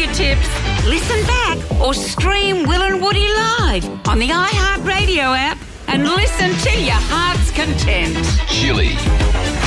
fingertips. Listen back or stream Will and Woody live on the iHeartRadio app and listen to your heart's content. Chili.